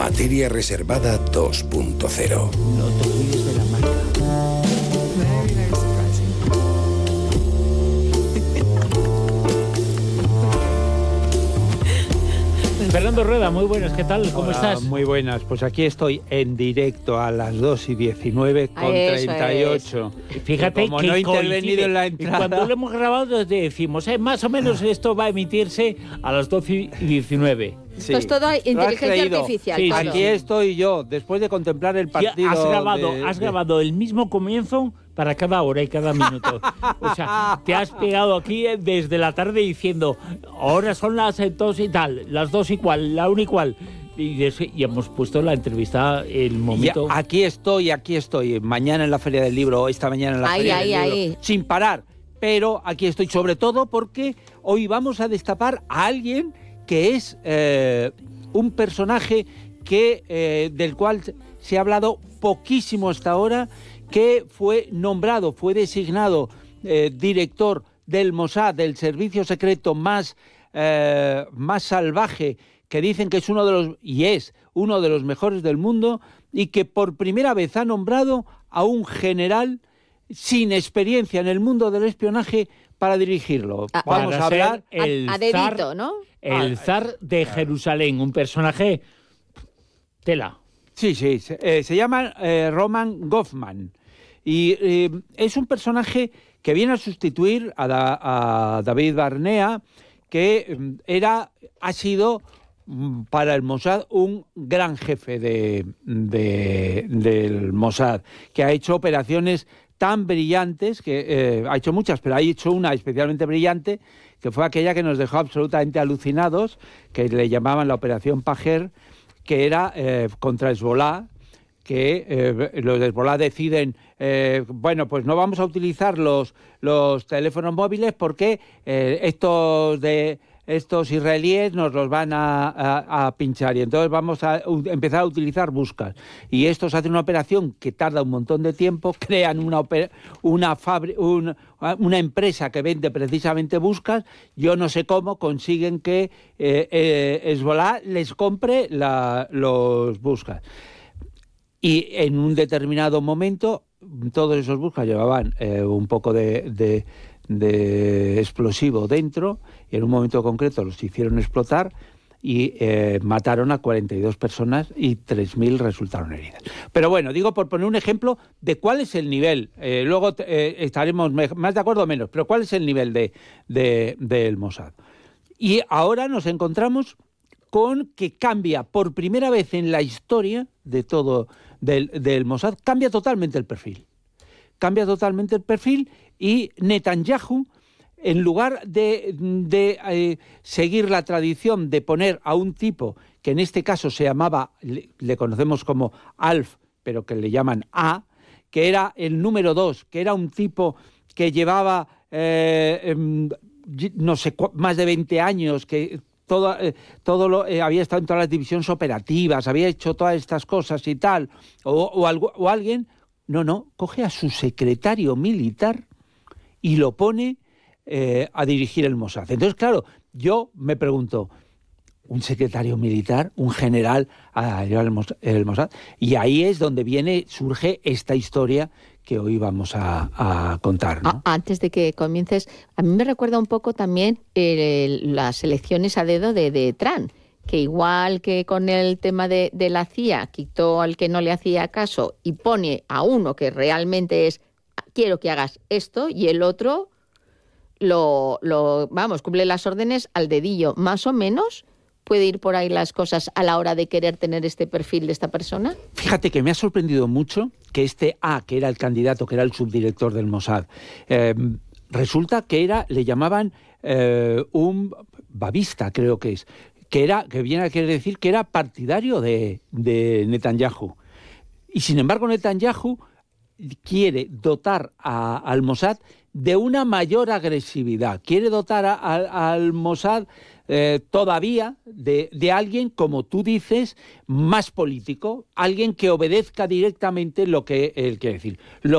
Materia reservada 2.0. Notorías de la marca. Very, very surprising. Fernando Rueda, muy buenas, ¿qué tal? ¿Cómo estás? Muy buenas, pues aquí estoy en directo a las 2:19 con Eso 38. Fíjate Como que no he intervenido coincide. en la Y entrada. cuando lo hemos grabado decimos, más o menos esto va a emitirse a las 12:19. Sí. Esto es todo Lo has inteligencia creído. artificial. Sí, todo. Aquí estoy yo, después de contemplar el partido. Has grabado el mismo comienzo para cada hora y cada minuto. O sea, te has pegado aquí desde la tarde diciendo, ahora son las 2 y tal, las 2 y cual, la 1 y cual. Y hemos puesto la entrevista el momento. Y aquí estoy. Mañana en la Feria del Libro, esta mañana en la Feria del Libro. Ahí. Sin parar. Pero aquí estoy, sobre todo porque hoy vamos a destapar a alguien que es un personaje del cual se ha hablado poquísimo hasta ahora, que fue designado director del Mossad, del servicio secreto más salvaje, que dicen que es uno de los mejores del mundo, y que por primera vez ha nombrado a un general sin experiencia en el mundo del espionaje para dirigirlo. Vamos a hablar el a dedito, ¿no? El zar de Jerusalén, un personaje tela. Sí, se llama Roman Goffman, y es un personaje que viene a sustituir a David Barnea, que ha sido para el Mossad un gran jefe del Mossad, que ha hecho operaciones tan brillantes, que ha hecho muchas, pero ha hecho una especialmente brillante, que fue aquella que nos dejó absolutamente alucinados, que le llamaban la Operación Pajer, que era contra Hezbolá, que los de Hezbolá deciden, pues no vamos a utilizar los teléfonos móviles porque estos israelíes nos los van a pinchar, y entonces vamos a empezar a utilizar buscas. Y estos hacen una operación que tarda un montón de tiempo, crean una empresa que vende precisamente buscas. Yo no sé cómo consiguen que Hezbolá les compre los buscas. Y en un determinado momento, todos esos buscas llevaban un poco de explosivo dentro, y en un momento concreto los hicieron explotar y mataron a 42 personas y 3.000 resultaron heridas. Pero bueno, digo por poner un ejemplo de cuál es el nivel. Luego estaremos más de acuerdo o menos, pero cuál es el nivel del Mossad. Y ahora nos encontramos con que cambia por primera vez en la historia de todo del Mossad, cambia totalmente el perfil. Y Netanyahu, en lugar de seguir la tradición de poner a un tipo que en este caso se llamaba, le conocemos como Alf, pero que le llaman A, que era el número 2, que era un tipo que llevaba más de 20 años, que había estado en todas las divisiones operativas, había hecho todas estas cosas y tal, o alguien, no, coge a su secretario militar y lo pone a dirigir el Mossad. Entonces, claro, yo me pregunto, ¿un secretario militar, un general a llevar el Mossad? Y ahí es donde surge esta historia que hoy vamos a contar, ¿no? Antes de que comiences, a mí me recuerda un poco también las elecciones a dedo de Trump, que igual que con el tema de la CIA, quitó al que no le hacía caso y pone a uno que realmente quiero que hagas esto, y el otro cumple las órdenes al dedillo. Más o menos puede ir por ahí las cosas a la hora de querer tener este perfil de esta persona. Fíjate que me ha sorprendido mucho que este A, que era el candidato, que era el subdirector del Mossad, resulta que le llamaban un babista, creo que es, que viene a querer decir que era partidario de Netanyahu. Y sin embargo Netanyahu quiere dotar al Mossad de una mayor agresividad, quiere dotar al Mossad todavía de alguien, como tú dices, más político, alguien que obedezca directamente lo que él quiere decir.